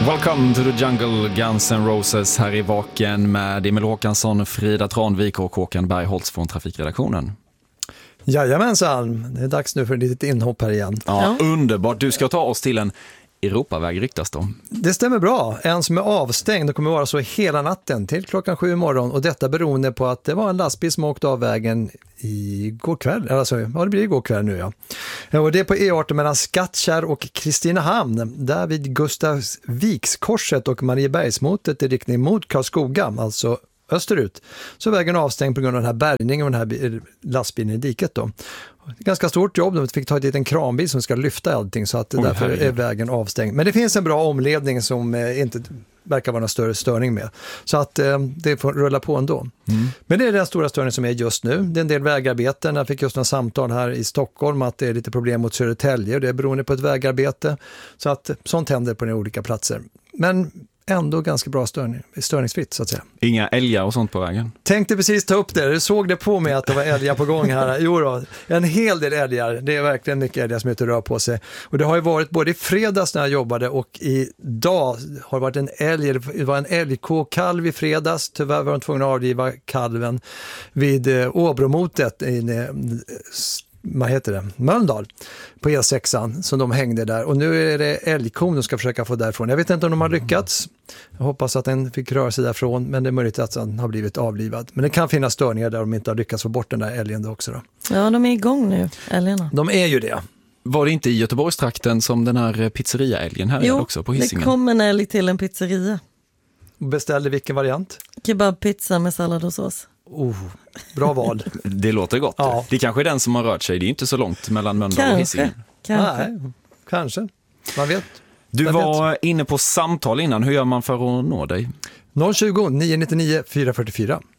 Welcome to the jungle, Guns N' Roses här i Vaken med Emil Håkansson, Frida Tranvik och Håkan Bergholtz från Trafikredaktionen. Jajamensan, det är dags nu för ett litet inhopp här igen. Ja, underbart. Du ska ta oss till en Europaväg ryktas då. Det stämmer bra. En som är avstängd och kommer vara så hela natten till klockan 7 imorgon. Och detta beroende på att det var en lastbil som åkte av vägen igår kväll. Alltså, ja, det blir igår kväll nu, ja. Och det är på E18 mellan Skattkärr och Kristinehamn. Där vid Gustavvikskorset och Mariebergsmotet i riktning mot Karlskoga, alltså österut, så är vägen avstängd på grund av den här bärgningen och den här lastbilen i diket då. Ganska stort jobb, de fick ta en liten kranbil som ska lyfta allting, så att därför är vägen avstängd. Men det finns en bra omledning som inte verkar vara någon större störning med. Så att det får rulla på ändå. Men det är den stora störningen som är just nu. Det är en del vägarbeten. Jag fick just en samtal här i Stockholm att det är lite problem mot Södertälje och det är beroende på ett vägarbete. Så att sånt händer på några olika platser. Men ändå ganska bra störningsfritt så att säga. Inga älgar och sånt på vägen? Tänkte precis ta upp det. Du såg det på mig att det var älgar på gång här. Jo då, en hel del älgar. Det är verkligen mycket älgar som inte rör på sig. Och det har ju varit både i fredags när jag jobbade och idag har det varit en älg. Det var en älgkåkalv i fredags. Tyvärr var de tvungna att avliva kalven vid Åbromotet i Mölndal på E6an som de hängde där, och nu är det älgkon de ska försöka få därifrån. Jag vet inte om de har lyckats. Jag hoppas att den fick röra sig därifrån, men det är möjligt att den har blivit avlivad. Men det kan finnas störningar där de inte har lyckats få bort den där älgen också då. Ja, de är igång nu, älgarna. De är ju det. Var det inte i Göteborgstrakten som den här pizzeria-älgen här också på Hisingen? Det kom en älg till en pizzeria. Beställde vilken variant? Kebabpizza med sallad och sås. Bra val. Det låter gott. Ja. Det kanske är den som har rört sig. Det är inte så långt mellan Mölndal och Hisingen. Nej, kanske. Man vet. Du var inne på samtal innan. Hur gör man för att nå dig? 020 999 444.